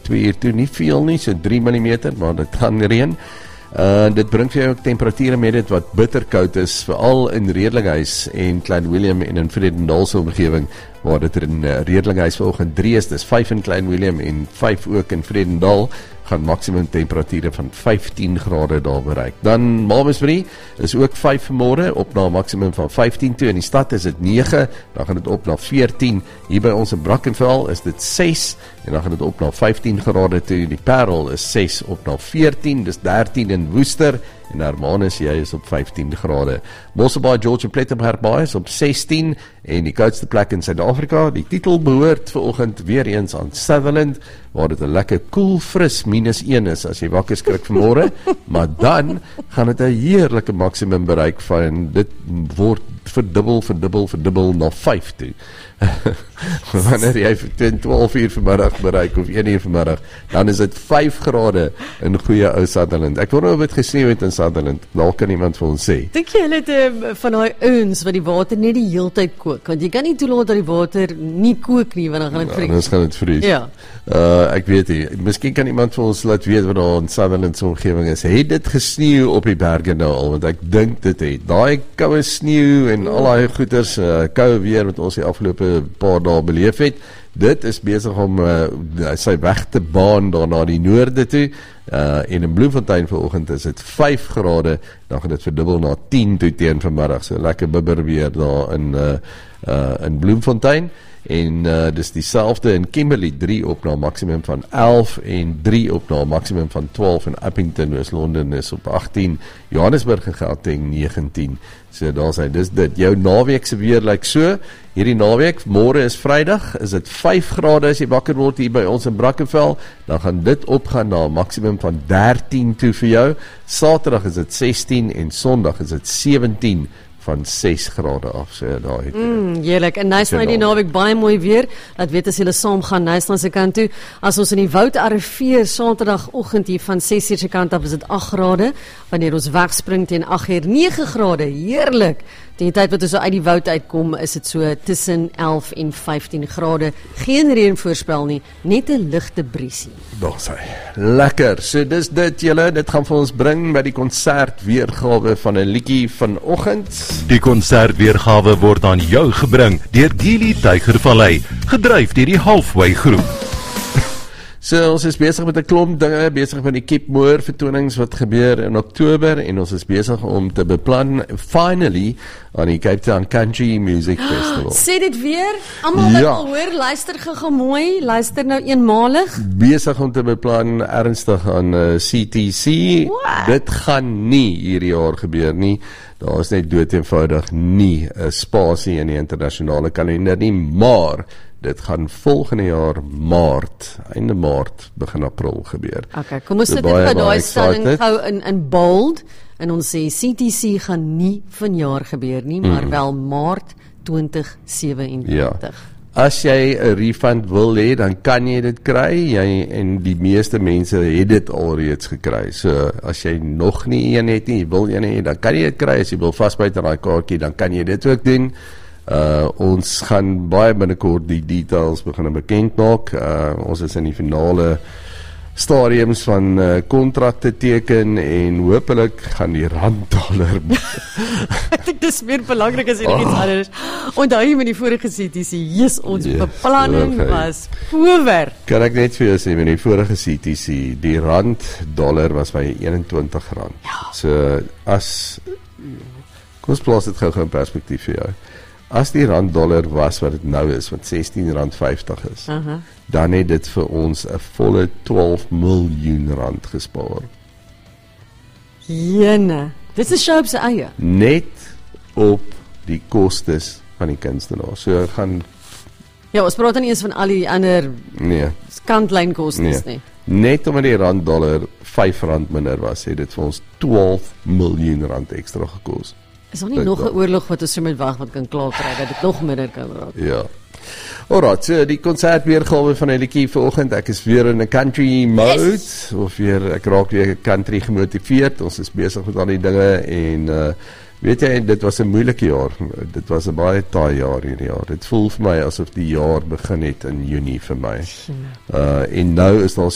2 uur toe, nie veel nie, so 3 mm, maar dit gaan reën. Dit bring vir jou ook temperature met dit wat bitterkoud is, veral in Redlinghuis en Klein Willem en in Vredendaalse omgewing, waar dit in Redlinghuis vanoggend 3 is, dis 5 in Klein Willem en 5 ook in Vredendaal, gaan maksimum temperature van 15 grade daar bereik. Dan Malmesbury is ook 5 vanmôre, op na 'n maksimum van 15 toe, in die stad is dit 9, dan gaan dit op na 14, hier by ons in Brackenfell is dit 6, en dan gaan dit op na 15 grade toe, die Parel is 6 op na 14, dis 13 in Woester, en Hermanus, jy is op 15 grade. Mosselbaai, George en Plettenberg Baai is op 16, en die koudste plek in Suid-Afrika, die titel behoort vanoggend weer eens aan Sutherland, waar dit 'n lekker koel, fris -1 is, as jy wakker skrik vanmôre, maar dan gaan dit 'n heerlike maksimum bereik van, dit word verdubbel na 5 toe. Wanneer jy 12 uur vanmiddag bereik, of 1 uur vanmiddag, dan is dit 5 grade in goeie ou Sutherland. Ek wonder of dit gesneeu het in Sutherland, daar kan iemand vir ons sê. Dink jy hulle het van daai ouens wat die water net die heeltyd kook, want jy kan nie toelaat dat die water nie kook nie, want dan gaan dit vries. Dan gaan dit vries. Ja. Ek weet nie, miskien kan iemand vir ons laat weet wat daar in Sutherland se omgewing is. Het dit gesneeu op die berge nou al, want ek dink dit het. Daai koue sneeu en al daai goeters, koue weer wat ons die afgelope paar dae beleef het, dit is besig om sy weg te baan daar na die noorde toe, en in Bloemfontein vanoggend is dit 5 grade, dan gaan dit verdubbel na 10 toe teen vanmiddag, so lekker bibber weer daar in Bloemfontein, en dis dieselfde in Kimberley, 3 op na 'n maksimum van 11 en 3 op na 'n maksimum van 12 in Uppington, Wes-London is op 18, Johannesburg en Gauteng 19. So daar sê, dis dit, jou naweek se weer lyk so, hierdie naweek, môre is Vrydag, is dit 5 grade as jy wakker word hier by ons in Brackenfell, dan gaan dit opgaan na 'n maksimum van 13 toe vir jou, Saterdag is dit 16 en Sondag is dit 17 van 6 grade af, so daar het heerlik, en Nyasland die naweek baie mooi weer, laat weet as julle saam gaan Nyasland se kant toe, as ons in die woud arriveer, Saterdagoggend hier van 6 uur se kant af is dit 8 grade, wanneer ons wegspring teen 8 uur, 9 grade, heerlik, die tyd wat ons so uit die woud uitkom, is dit so tussen 11 en 15 grade, geen reën voorspel nie, net 'n ligte briesie. Daar sê, lekker, so dis dit julle, dit gaan vir ons bring by die konsert weergawe van 'n liedjie vanoggend. Die konsertweergawe word aan jou gebring deur Gili Tygervallei, gedryf deur die Halfway Groep. So, ons is besig met 'n klomp dinge, besig met die Cape Moor vertonings wat gebeur in Oktober, en ons is besig om te beplan, finally, aan die Cape Town Country Music Festival. Sê dit weer, almal wat wil hoor, luister gou mooi, luister nou eenmalig. Besig om te beplan, ernstig aan CTC, dit gaan nie hierdie jaar gebeur nie, daar is net doodeenvoudig nie 'n spasie in die internasionale kalender nie, maar dit gaan volgende jaar Maart, einde Maart, begin April gebeur. Okay, kom ons sit dit by daai stelling gou in bold, en ons sê CTC gaan nie vanjaar gebeur nie, maar wel Maart 2027. Ja. As jy 'n refund wil hê, dan kan jy dit kry, en die meeste mense het dit alreeds gekry, so as jy nog nie een het nie, wil een hê, dan kan jy dit kry, as jy wil vasbyt aan daai kaartjie, dan kan jy dit ook doen. Ons gaan baie binnekort die details begin bekend maak, ons is in die finale stadiums van kontrakte teken, en hopelik gaan die rand-dollar Ek dink dis meer belangrik as iets anders. Onthou jy met die vorige CTC, ons beplanning was power. Kan ek net vir jou sê, met die vorige CTC, die rand-dollar was by R21. Ja. So, kom ons plaas dit gou in perspektief vir jou. As die rand-dollar was wat dit nou is, wat R16.50 is, dan het dit vir ons 'n volle R12 miljoen gespaar. Jene, dit is show op sy eie. Net op die kostes van die kunstenaar. So gaan... Ja, ons praat nie eens van al die ander kantlyn kostes nie. Net omdat die rand-dollar R5 minder was, het dit vir ons R12 miljoen ekstra gekos. Is daar nie nog 'n oorlog wat ons so met wag wat kan klaar kry, dat dit nog minder kan raak? Ja. Alright, so die konsert weergawe van 'n liedjie vanoggend, ek is weer in 'n country mode, of ek raak weer country gemotiveerd, ons is besig met al die dinge, en weet jy, dit was 'n moeilike jaar, dit was 'n baie taai jaar hierdie jaar, dit voel vir my asof die jaar begin het in Junie vir my, en nou is daar